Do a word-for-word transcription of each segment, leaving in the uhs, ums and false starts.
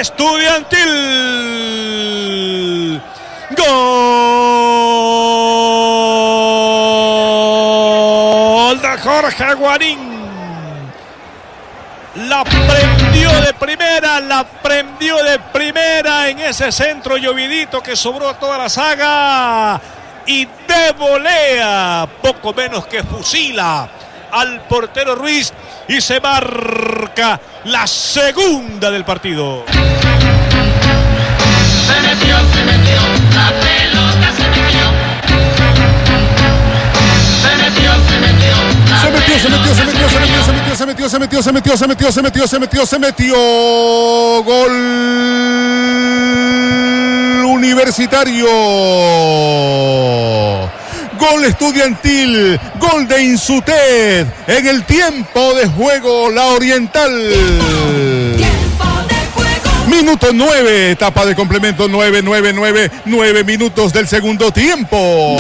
Estudiantil. Gol de Jorge Guarín. La prendió de primera, la prendió de primera en ese centro llovidito que sobró a toda la saga. Y de volea, poco menos que fusila al portero Ruiz. Y se marca la segunda del partido. Se metió, se metió, la pelota se metió. Se metió, se metió. Se metió, se metió, se metió, se metió, se metió, se metió, se metió, se metió, se metió, se metió, se metió, se metió. Gol Universitario. Gol Estudiantil, gol de Insuted en el tiempo de juego, la Oriental. Tiempo de juego. Minuto nueve, etapa de complemento, nueve, nueve, nueve, nueve minutos del segundo tiempo.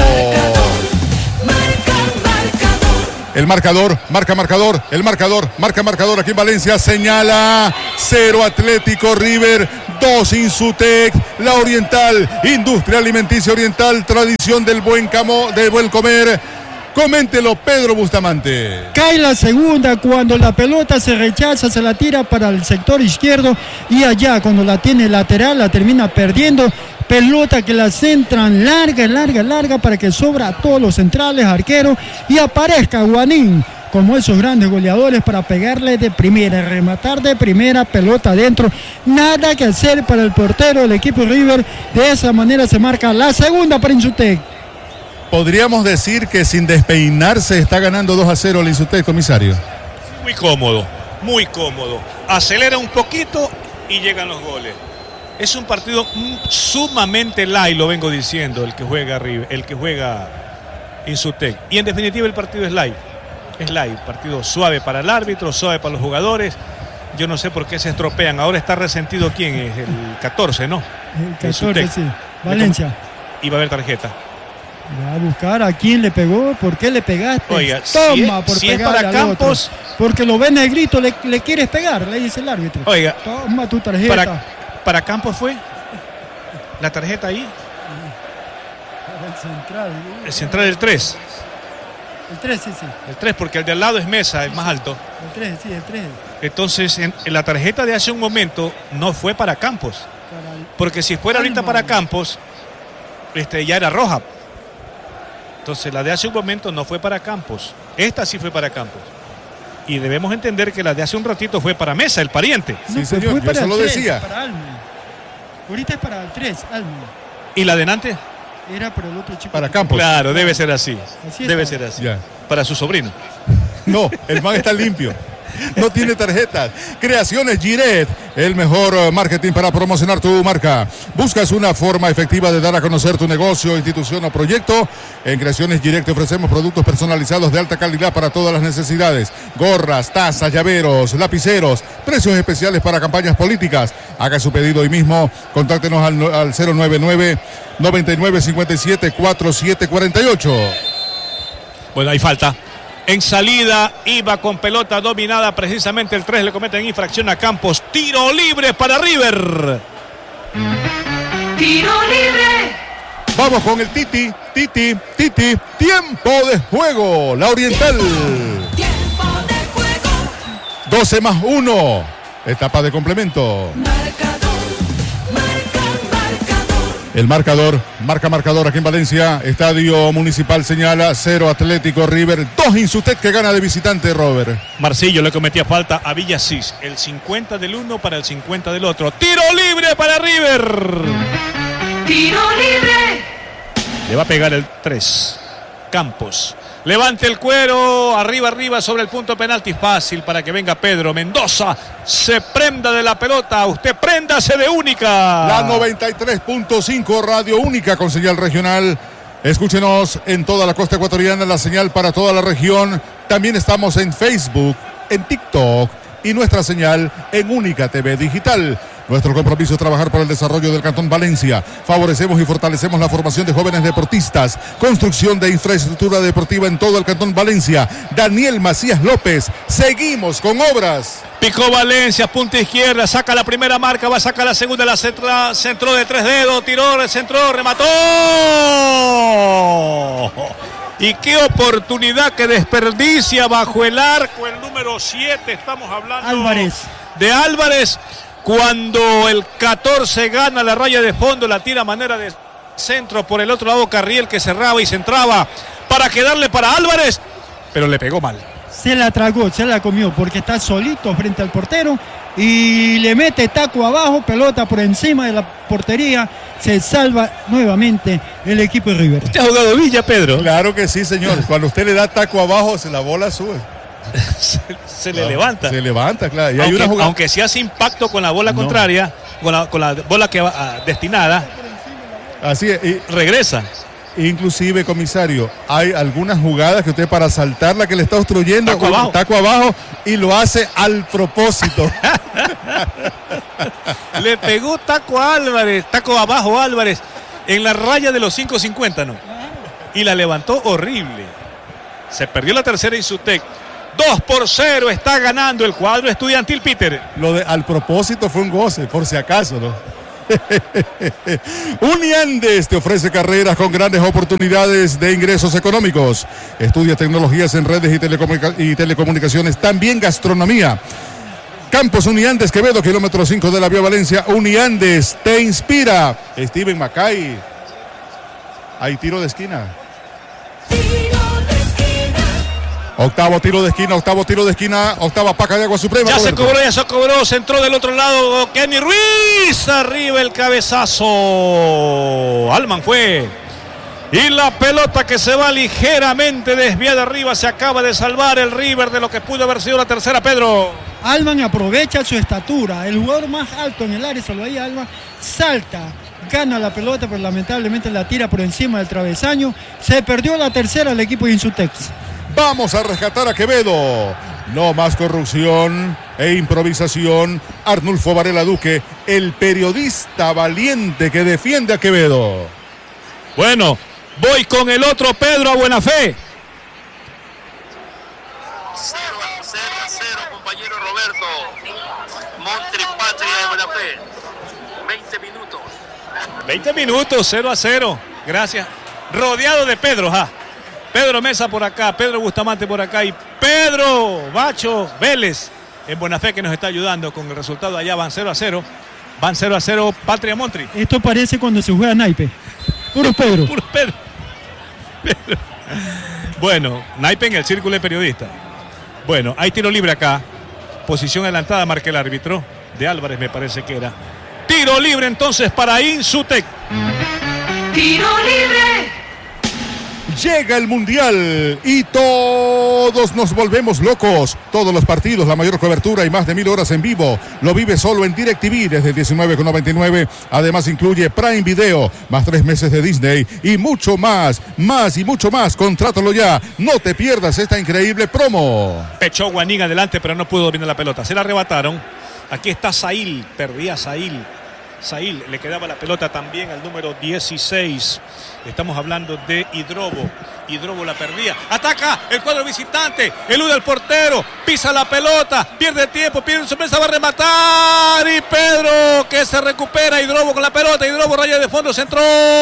El marcador, marca marcador, el marcador, marca marcador aquí en Valencia, señala cero Atlético River, dos Insutec, la Oriental, Industria Alimenticia Oriental, tradición del buen camo, del buen comer. Coméntelo, Pedro Bustamante. Cae la segunda cuando la pelota se rechaza, se la tira para el sector izquierdo y allá cuando la tiene lateral la termina perdiendo. Pelota que la centran larga, larga, larga para que sobra a todos los centrales, arqueros y aparezca Guarín como esos grandes goleadores para pegarle de primera, rematar de primera, pelota adentro. Nada que hacer para el portero del equipo River. De esa manera se marca la segunda para Insutec. Podríamos decir que sin despeinarse está ganando dos a cero el Insutec, comisario. Muy cómodo, muy cómodo. Acelera un poquito y llegan los goles. Es un partido sumamente light, lo vengo diciendo, el que juega River, el que juega Insutec. Y en definitiva el partido es light. Es light, partido suave para el árbitro, suave para los jugadores. Yo no sé por qué se estropean. Ahora está resentido quién es, el catorce, ¿no? El catorce, sí. Valencia. Y va a haber tarjeta. Va a buscar a quién le pegó, por qué le pegaste. Oiga, toma si, por si es pegarle para al Campos, otro. Porque lo ve negrito, le, le quieres pegar, le dice el árbitro. Oiga, toma tu tarjeta. Para, para Campos fue la tarjeta ahí. El central. El central del tres. El tres, sí, sí. El tres, porque el de al lado es Mesa, el más alto. El tres, sí, el tres. Entonces, en, en la tarjeta de hace un momento no fue para Campos. Porque si fuera ahorita para Campos, este, ya era roja. Entonces, la de hace un momento no fue para Campos. Esta sí fue para Campos. Y debemos entender que la de hace un ratito fue para Mesa, el pariente. Sí, no, señor, yo eso lo decía. Para Alme. Ahorita es para el tres, Alme. ¿Y la de Nantes? Era para el otro chico. Para Campos. Claro, debe ser así. así debe está. ser así. Ya. Para su sobrino. No, el man está limpio. No tiene tarjetas. Creaciones Giret, el mejor marketing para promocionar tu marca. ¿Buscas una forma efectiva de dar a conocer tu negocio, institución o proyecto? En Creaciones Giret te ofrecemos productos personalizados de alta calidad para todas las necesidades. Gorras, tazas, llaveros, lapiceros, precios especiales para campañas políticas. Haga su pedido hoy mismo. Contáctenos al, al cero nueve nueve, noventa y nueve, cincuenta y siete, cuarenta y siete cuarenta y ocho. Bueno, hay falta. En salida iba con pelota dominada precisamente el tres, le cometen infracción a Campos. Tiro libre para River. Tiro libre. Vamos con el Titi, Titi, Titi. Tiempo de juego, la Oriental. Tiempo de juego. doce más uno. Etapa de complemento. Marcador. Marca, marcador. El marcador, marca marcador aquí en Valencia. Estadio Municipal señala cero Atlético River, dos Insutec que gana de visitante, Robert. Marcillo le cometía falta a Villasís. El cincuenta del uno para el cincuenta del otro. Tiro libre para River. Tiro libre. Le va a pegar el tres. Campos. Levante el cuero, arriba, arriba sobre el punto penalti, fácil para que venga Pedro Mendoza, se prenda de la pelota, usted préndase de Única. La noventa y tres punto cinco Radio Única con señal regional, escúchenos en toda la costa ecuatoriana, la señal para toda la región, también estamos en Facebook, en TikTok y nuestra señal en Única T V Digital. Nuestro compromiso es trabajar por el desarrollo del Cantón Valencia. Favorecemos y fortalecemos la formación de jóvenes deportistas. Construcción de infraestructura deportiva en todo el Cantón Valencia. Daniel Macías López. Seguimos con obras. Picó Valencia, punta izquierda, saca la primera marca, va a sacar la segunda, la centra, centró de tres dedos, tiró, centró, remató. Y qué oportunidad que desperdicia bajo el arco el número siete, estamos hablando Álvarez. de Álvarez, cuando el catorce gana la raya de fondo, la tira a manera de centro por el otro lado, Carriel que cerraba y centraba para quedarle para Álvarez, pero le pegó mal. Se la tragó, se la comió porque está solito frente al portero y le mete taco abajo, pelota por encima de la portería, se salva nuevamente el equipo de River. ¿Usted ha jugado Villa, Pedro? Claro que sí, señor. Cuando usted le da taco abajo, se la bola sube. se, se le Claro, levanta. Se levanta, claro. Y hay aunque, una jugada... aunque se hace impacto con la bola No. contraria, con la, con la bola que va ah, destinada, Así es. Y, regresa. inclusive, comisario, hay algunas jugadas que usted para saltarla que le está obstruyendo, Taco abajo. taco abajo y lo hace al propósito. Le pegó taco a Álvarez, taco abajo a Álvarez, en la raya de los cinco cincuenta, ¿no? Y la levantó horrible. Se perdió la tercera Insutec. dos por cero está ganando el cuadro estudiantil, Peter. Lo de al propósito fue un goce, por si acaso, ¿no? Uniandes te ofrece carreras con grandes oportunidades de ingresos económicos. Estudia tecnologías en redes y, telecomunica- y telecomunicaciones, también gastronomía. Campus Uniandes Quevedo, kilómetro cinco de la Vía Valencia. Uniandes te inspira. Steven Macay. Hay tiro de esquina. Tiro de esquina. Octavo tiro de esquina, octavo tiro de esquina, octava paca de Agua Suprema. Ya se Roberto. cobró, ya se cobró, se entró del otro lado Kenny Ruiz, arriba el cabezazo. Alman fue. Y la pelota que se va ligeramente desviada arriba, se acaba de salvar el River de lo que pudo haber sido la tercera, Pedro. Alman aprovecha su estatura, el jugador más alto en el área, solo ahí Alman salta, gana la pelota, pero lamentablemente la tira por encima del travesaño. Se perdió la tercera el equipo de Insutex. Vamos a rescatar a Quevedo. No más corrupción e improvisación. Arnulfo Varela Duque, el periodista valiente que defiende a Quevedo. Bueno, voy con el otro Pedro a buena fe. cero a cero, compañero Roberto. Montri Patria de Buena Fe. veinte minutos. veinte minutos, cero a cero. Gracias. Rodeado de Pedro, ja. Pedro Mesa por acá, Pedro Bustamante por acá y Pedro Bacho Vélez en Buena Fe, que nos está ayudando con el resultado. Allá van cero a cero. Van cero a cero Patria Montri. Esto parece cuando se juega naipe. Puro Pedro. Puro Pedro. Pedro. Bueno, naipe en el círculo de periodistas. Bueno, hay tiro libre acá. Posición adelantada, marca el árbitro. De Álvarez me parece que era. Tiro libre entonces para Insutec. Tiro libre. Llega el Mundial y todos nos volvemos locos. Todos los partidos, la mayor cobertura y más de mil horas en vivo. Lo vive solo en DirecTV desde diecinueve con noventa y nueve. Además incluye Prime Video, más tres meses de Disney y mucho más, más y mucho más. Contrátalo ya. No te pierdas esta increíble promo. Pechó Guanín adelante, pero no pudo dominar la pelota. Se la arrebataron. Aquí está Sail. Perdía Sail. Sail, le quedaba la pelota también al número dieciséis. Estamos hablando de Hidrobo. Hidrobo la perdía. Ataca el cuadro visitante. Elude al portero. Pisa la pelota. Pierde tiempo. Pierde sorpresa. Va a rematar. Y Pedro que se recupera. Hidrobo con la pelota. Hidrobo raya de fondo. Centró.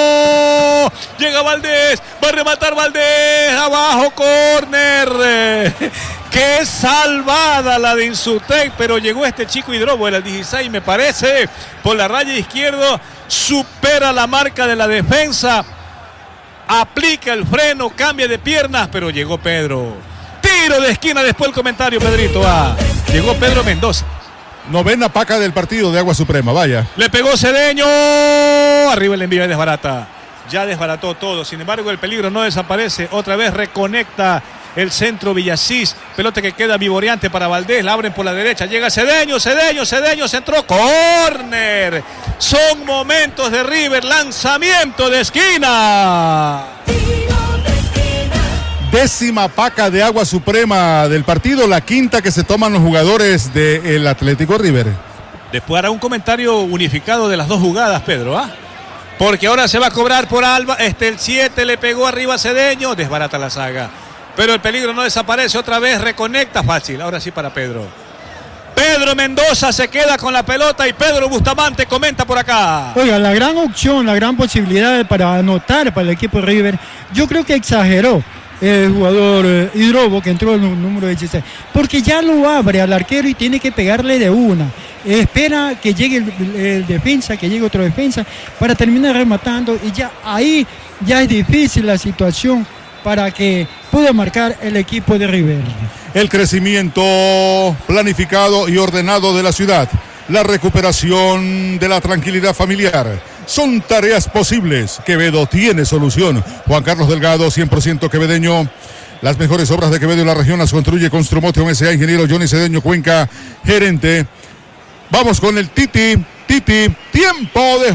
Llega Valdés. Va a rematar Valdés. Abajo. Córner. Qué salvada la de Insutec. Pero llegó este chico Hidrobo. Era el dieciséis me parece. Por la raya izquierda. Supera la marca de la defensa. Aplica el freno, cambia de piernas, pero llegó Pedro. Tiro de esquina, después el comentario, Pedrito. Ah, llegó Pedro Mendoza. Novena paca del partido de Agua Suprema, vaya. Le pegó Cedeño. Arriba el envío y desbarata. Ya desbarató todo. Sin embargo, el peligro no desaparece. Otra vez reconecta el centro Villasís. Pelota que queda vivoreante para Valdés. La abren por la derecha. Llega Cedeño, Cedeño, Cedeño. Centró. Córner. Son momentos de River. Lanzamiento de esquina. Tiro de esquina. Décima paca de Agua Suprema del partido. La quinta que se toman los jugadores del Atlético River. Después hará un comentario unificado de las dos jugadas, Pedro, ¿ah? Porque ahora se va a cobrar por Alba. Este, el siete le pegó arriba a Cedeño. Desbarata la saga. Pero el peligro no desaparece. Otra vez reconecta. Fácil. Ahora sí para Pedro. Pedro Mendoza se queda con la pelota y Pedro Bustamante comenta por acá. Oiga, la gran opción, la gran posibilidad para anotar para el equipo de River, yo creo que exageró el jugador eh, Hidrobo, que entró en el número dieciséis, porque ya lo abre al arquero y tiene que pegarle de una. Espera que llegue el, el defensa, que llegue otro defensa para terminar rematando, y ya ahí ya es difícil la situación para que pueda marcar el equipo de River. El crecimiento planificado y ordenado de la ciudad, la recuperación de la tranquilidad familiar, son tareas posibles. Quevedo tiene solución. Juan Carlos Delgado, cien por ciento quevedeño. Las mejores obras de Quevedo y la región las construye Construmotion S A. Ingeniero Johnny Cedeño Cuenca, gerente. Vamos con el Titi. Titi, tiempo de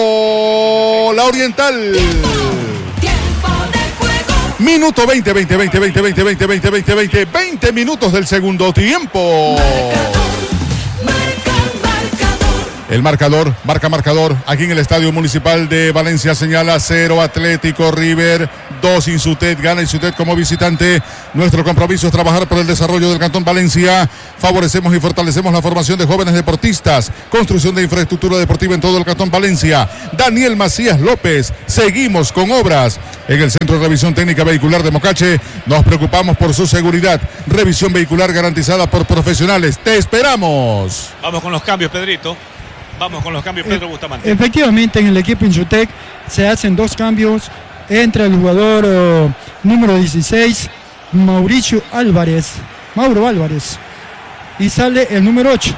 juego. La Oriental. Tiempo, tiempo de juego. Minuto veinte, veinte, veinte, veinte, veinte, veinte, veinte, veinte, veinte, veinte minutos del segundo tiempo. Marcador, marca, marcador. El marcador, marca marcador, aquí en el Estadio Municipal de Valencia señala cero Atlético River, dos Insutet, gana Insutet como visitante. Nuestro compromiso es trabajar por el desarrollo del Cantón Valencia. Favorecemos y fortalecemos la formación de jóvenes deportistas, construcción de infraestructura deportiva en todo el Cantón Valencia. Daniel Macías López, seguimos con obras en el Centro de Revisión Técnica Vehicular de Mocache. Nos preocupamos por su seguridad, revisión vehicular garantizada por profesionales. Te esperamos. Vamos con los cambios, Pedrito. Vamos con los cambios, Pedro Bustamante. Efectivamente, en el equipo Insutec se hacen dos cambios. Entra el jugador uh, número dieciséis, Mauricio Álvarez, Mauro Álvarez, y sale el número ocho.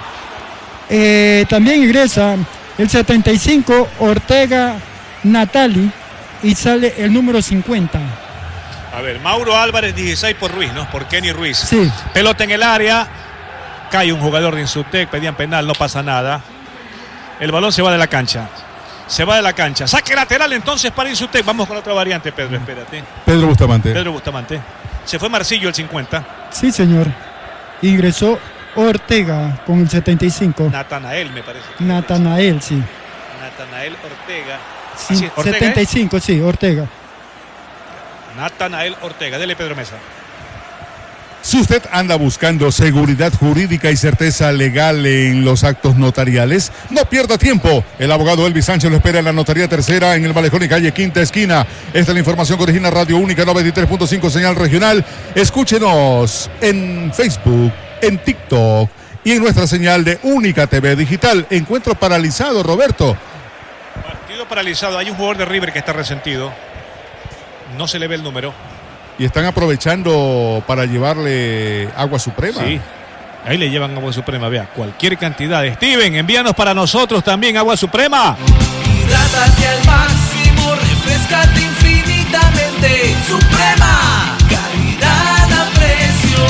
Eh, también ingresa el setenta y cinco, Ortega Natali, y sale el número cincuenta. A ver, Mauro Álvarez, dieciséis por Ruiz, ¿no? Por Kenny Ruiz. Sí. Pelota en el área. Cae un jugador de Insutec, pedían penal, no pasa nada. El balón se va de la cancha. Se va de la cancha. Saque lateral entonces para Insutec. Vamos con otra variante, Pedro, espérate. Pedro Bustamante. Pedro Bustamante. Se fue Marcillo el cincuenta. Sí, señor. Ingresó Ortega con el setenta y cinco. Natanael, me parece. Natanael, sí. Natanael Ortega. Sí, Así es, Ortega, setenta y ¿eh? cinco, sí, Ortega. Natanael Ortega. Dele, Pedro Mesa. Si usted anda buscando seguridad jurídica y certeza legal en los actos notariales, no pierda tiempo. El abogado Elvis Sánchez lo espera en la Notaría Tercera en el Malecón y calle Quinta Esquina. Esta es la información que origina Radio Única noventa y tres punto cinco señal regional. Escúchenos en Facebook, en TikTok y en nuestra señal de Única T V Digital. Encuentro paralizado, Roberto. Partido paralizado. Hay un jugador de River que está resentido. No se le ve el número. Y están aprovechando para llevarle agua suprema. Sí, ahí le llevan agua suprema, vea, cualquier cantidad. Steven, envíanos para nosotros también agua suprema. Hidrátate al máximo, refrescate infinitamente. Suprema, calidad a precio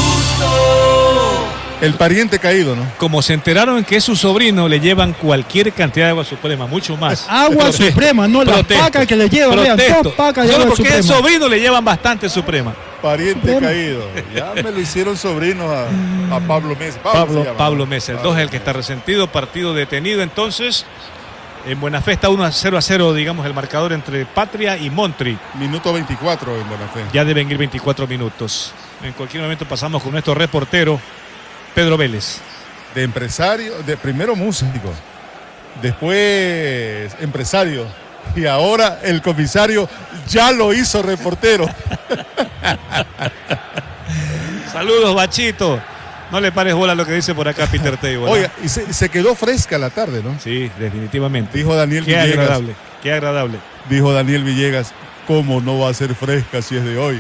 justo. El pariente caído, ¿no? Como se enteraron que es su sobrino, le llevan cualquier cantidad de agua suprema, mucho más. Agua Protesto, suprema, no la protesto, paca que le llevan, vean, protesto. dos pacas de Solo agua porque es suprema. sobrino le llevan bastante suprema. Pariente Suprema. caído. Ya me lo hicieron sobrino a, a Pablo Mesa. Pablo, se llama. Pablo Mesa, el dos es el que está resentido, partido detenido. Entonces, en Buenafé está uno a cero a cero, digamos, el marcador entre Patria y Montri. Minuto veinticuatro en Buenafé. Ya deben ir veinticuatro minutos. En cualquier momento pasamos con nuestro reportero, Pedro Vélez. De empresario, de primero músico, después empresario y ahora el comisario ya lo hizo reportero. Saludos, Bachito. No le pares bola a lo que dice por acá Peter Table. Oiga, y se, se quedó fresca la tarde, ¿no? Sí, definitivamente. Dijo Daniel Qué Villegas. agradable, qué agradable. Dijo Daniel Villegas, ¿cómo no va a ser fresca si es de hoy?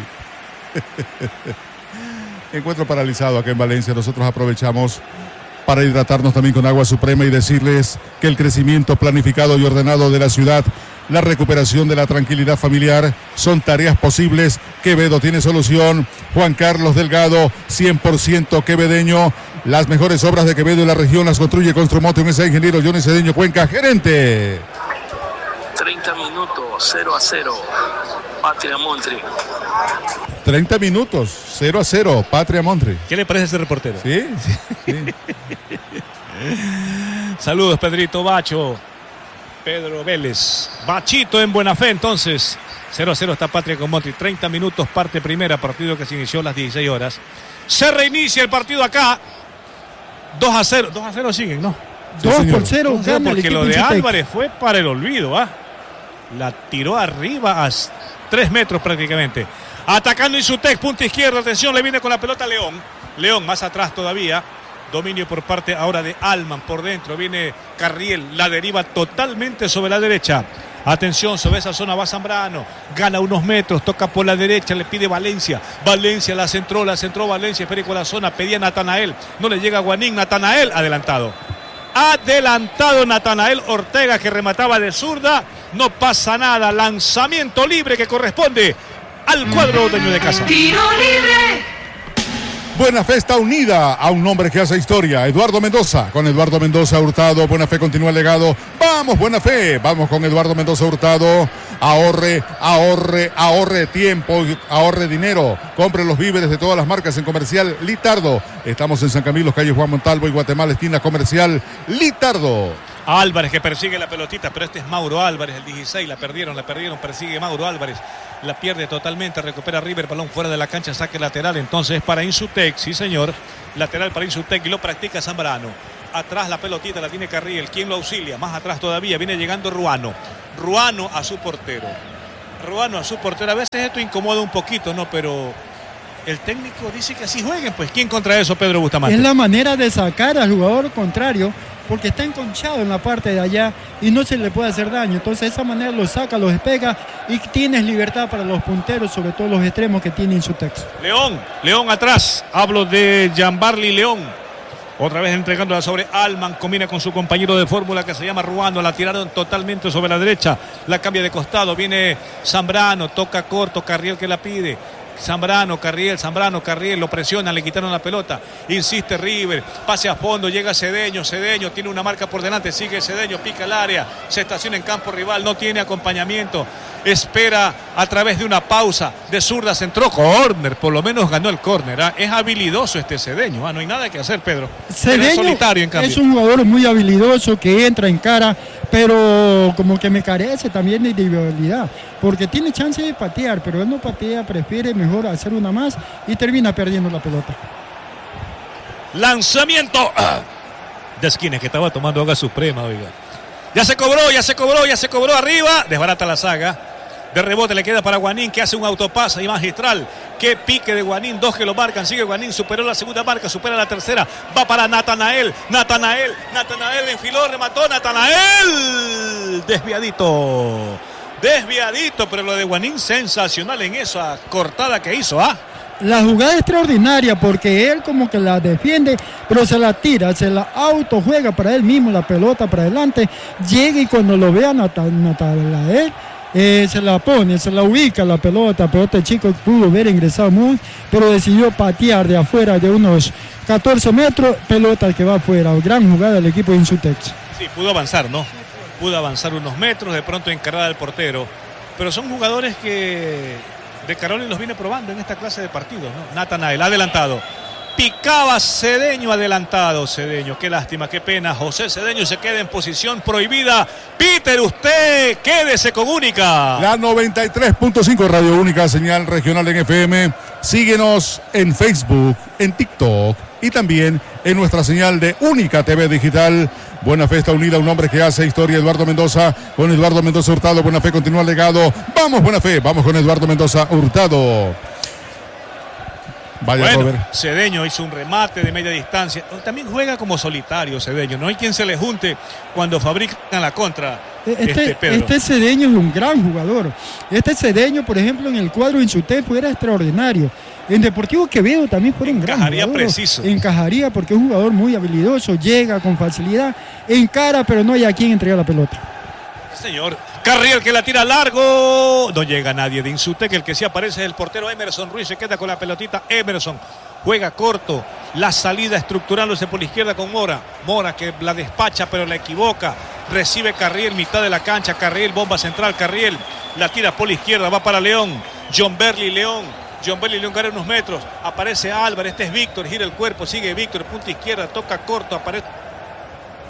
Encuentro paralizado acá en Valencia. Nosotros aprovechamos para hidratarnos también con agua suprema y decirles que el crecimiento planificado y ordenado de la ciudad, la recuperación de la tranquilidad familiar son tareas posibles. Quevedo tiene solución. Juan Carlos Delgado, cien por ciento quevedeño. Las mejores obras de Quevedo y la región las construye Construmotion S A. Ingeniero Johnny Cedeño Cuenca, gerente. treinta minutos, cero a cero. Patria Montri. treinta minutos, cero a cero, Patria Montri. ¿Qué le parece ese reportero? ¿Sí? Sí. Saludos, Pedrito Bacho. Pedro Vélez. Bachito en Buenafé, entonces. cero a cero está Patria con Montri. treinta minutos, parte primera, partido que se inició a las dieciséis horas. Se reinicia el partido acá. dos a cero, dos a cero siguen, ¿no? dos señor. por cero No sé, gana el porque equipo lo de Insutec. Álvarez fue para el olvido, ¿ah? La tiró arriba a tres metros prácticamente. Atacando Insutec, punta izquierda, atención, le viene con la pelota León. León más atrás todavía. Dominio por parte ahora de Alman, por dentro viene Carriel, la deriva totalmente sobre la derecha. Atención, sobre esa zona va Zambrano, gana unos metros, toca por la derecha, le pide Valencia. Valencia la centró, la centró Valencia, espera con la zona, pedía Natanael, no le llega a Guanín, Natanael adelantado. Adelantado Natanael Ortega que remataba de zurda, no pasa nada, lanzamiento libre que corresponde al cuadro otoño de casa. Tiro libre. Buena Fe está unida a un nombre que hace historia, Eduardo Mendoza. Con Eduardo Mendoza Hurtado, Buena Fe continúa el legado. Vamos, Buena Fe, vamos con Eduardo Mendoza Hurtado. Ahorre, ahorre, ahorre tiempo, ahorre dinero. Compre los víveres de todas las marcas en Comercial Litardo. Estamos en San Camilo, calle Juan Montalvo y Guatemala, esquina Comercial Litardo. Álvarez que persigue la pelotita, pero este es Mauro Álvarez, el dieciséis, la perdieron, la perdieron, persigue Mauro Álvarez, la pierde totalmente, recupera River, balón fuera de la cancha, saque lateral, entonces para Insutec, sí señor, lateral para Insutec y lo practica Zambrano. Atrás la pelotita la tiene Carriel, ¿quién lo auxilia? Más atrás todavía, viene llegando Ruano, Ruano a su portero, Ruano a su portero, a veces esto incomoda un poquito, ¿no? Pero el técnico dice que así jueguen, pues ¿quién contra eso, Pedro Bustamante? Es la manera de sacar al jugador contrario, porque está enconchado en la parte de allá y no se le puede hacer daño. Entonces de esa manera lo saca, lo despega y tienes libertad para los punteros, sobre todo los extremos que tiene Insutec. León, León atrás, hablo de Gianbarli León. Otra vez entregándola sobre Alman, combina con su compañero de fórmula que se llama Ruano, la tiraron totalmente sobre la derecha, la cambia de costado, viene Zambrano, toca corto, Carriel que la pide. Zambrano, Carriel, Zambrano, Carriel, lo presionan, le quitaron la pelota, insiste River, pase a fondo, llega Cedeño, Cedeño tiene una marca por delante, sigue Cedeño, pica el área, se estaciona en campo rival, no tiene acompañamiento, espera a través de una pausa, de zurda centró, córner, por lo menos ganó el córner, ¿ah? Es habilidoso este Cedeño, ¿ah? No hay nada que hacer, Pedro. Cedeño es solitario en cambio. Es un jugador muy habilidoso que entra en cara, pero como que me carece también de individualidad, porque tiene chance de patear, pero él no patea, prefiere mejor hacer una más y termina perdiendo la pelota. Lanzamiento ah, de esquina que estaba tomando agua suprema, oiga. Ya se cobró, ya se cobró, ya se cobró arriba, desbarata la saga. De rebote le queda para Guanín que hace un autopase y magistral. Qué pique de Guanín, dos que lo marcan. Sigue Guanín, superó la segunda marca, supera la tercera. Va para Natanael, Natanael, Natanael enfiló, remató, Natanael. Desviadito, desviadito, pero lo de Guanín sensacional en esa cortada que hizo, ¿ah? La jugada es extraordinaria porque él como que la defiende, pero se la tira, se la autojuega para él mismo, la pelota para adelante. Llega y cuando lo vea Natanael, Eh, se la pone, se la ubica la pelota, pero este chico pudo ver ingresado muy, pero decidió patear de afuera de unos catorce metros, pelota que va afuera, gran jugada del equipo de Insutec. Sí, pudo avanzar, ¿no? Pudo avanzar unos metros, de pronto encarada del portero, pero son jugadores que de Caroli los viene probando en esta clase de partidos, ¿no? Natanael, adelantado. Picaba Cedeño, adelantado Cedeño, qué lástima, qué pena, José Cedeño se queda en posición prohibida. Peter, usted quédese con Única. La noventa y tres punto cinco Radio Única, señal regional en F M. Síguenos en Facebook, en TikTok y también en nuestra señal de Única T V Digital. Buena Fe está unida, un hombre que hace historia, Eduardo Mendoza, con Eduardo Mendoza Hurtado. Buena Fe continúa el legado. Vamos, Buena Fe, vamos con Eduardo Mendoza Hurtado. Vaya, bueno, Robert. Cedeño hizo un remate de media distancia. También juega como solitario Cedeño. No hay quien se le junte cuando fabrican la contra. Este, Este, Pedro. este Cedeño es un gran jugador. Este Cedeño, por ejemplo, en el cuadro Insutec era extraordinario. En Deportivo Quevedo también fue un gran jugador. Encajaría preciso. Encajaría porque es un jugador muy habilidoso, llega con facilidad, encara, pero no hay a quien entregar la pelota. Señor, Carriel que la tira largo, no llega nadie de Insutec, el que sí aparece es el portero Emerson Ruiz, se queda con la pelotita, Emerson juega corto, la salida estructurándose por la izquierda con Mora, Mora que la despacha pero la equivoca, recibe Carriel, mitad de la cancha, Carriel, bomba central, Carriel, la tira por la izquierda, va para León, John Berly León, John Berly León gana unos metros, aparece Álvarez, este es Víctor, gira el cuerpo, sigue Víctor, punta izquierda, toca corto, aparece...